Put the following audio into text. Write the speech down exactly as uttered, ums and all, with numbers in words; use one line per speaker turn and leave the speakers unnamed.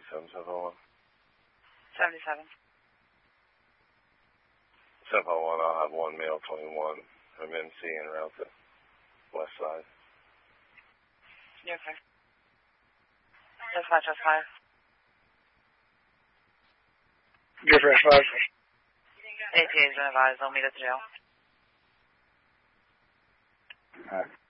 seven seven one.
seventy-seven.
seven five one, I'll have one male twenty-one from M C en route to west side.
Yeah, okay. Dispatch, that's five.
Give her a five.
A P A's been advised, they'll meet at the jail.
All right.